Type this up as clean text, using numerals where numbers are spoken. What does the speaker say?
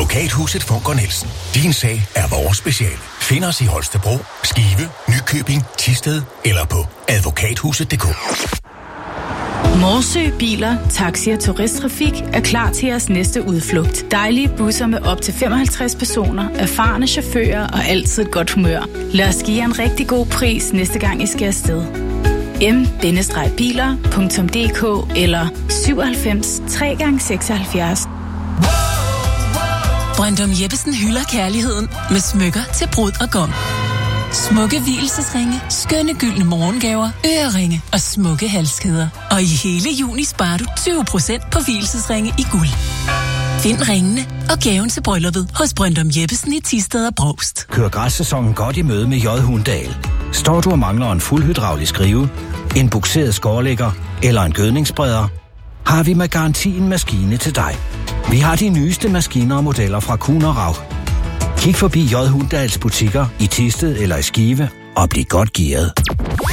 Advokathuset Funker Nielsen. Din sag er vores speciale. Find os i Holstebro, Skive, Nykøbing, Thisted eller på advokathuset.dk. Morsø Biler, Taxi og Turisttrafik er klar til jeres næste udflugt. Dejlige busser med op til 55 personer, erfarne chauffører og altid et godt humør. Lad os give jer en rigtig god pris næste gang I skal afsted. m-biler.dk eller 97 3x76. Brøndum Jeppesen hylder kærligheden med smykker til brud og gom. Smukke hvilesesringe, skønne gyldne morgengaver, øreringe og smukke halskæder. Og i hele juni sparer du 20% på hvilesesringe i guld. Find ringene og gaven til brylluppet hos Brøndum Jeppesen i Thisted og Brovst. Kør græssæsonen godt i møde med J. Hundahl. Står du og mangler en fuldhydraulisk skrive, en bukseret skårlægger eller en gødningsspreder, har vi med garanti en maskine til dig. Vi har de nyeste maskiner og modeller fra Kuhn & Rauch. Kig forbi J. Hundahls butikker i Thisted eller i Skive og bliv godt gearet.